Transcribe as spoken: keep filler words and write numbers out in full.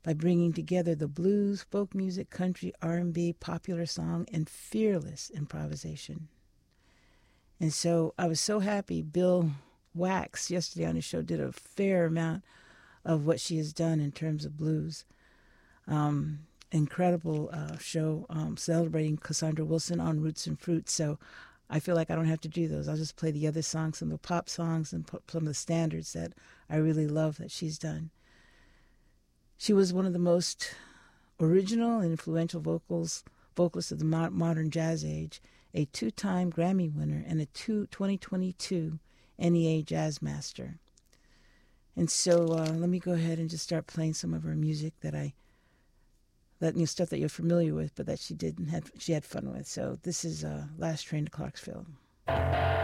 by bringing together the blues, folk music, country, R and B, popular song, and fearless improvisation. And so I was so happy Bill Wax yesterday on his show did a fair amount of what she has done in terms of blues. Um, incredible uh, show um, celebrating Cassandra Wilson on Roots and Fruits. So I feel like I don't have to do those. I'll just play the other songs, some of the pop songs and some of the standards that I really love that she's done. She was one of the most original and influential vocals vocalists of the modern jazz age, a two-time Grammy winner and a two, twenty twenty-two N E A Jazz Master. And so uh, let me go ahead and just start playing some of her music that I, that you know, stuff that you're familiar with, but that she did and had she had fun with. So this is uh, Last Train to Clarksville.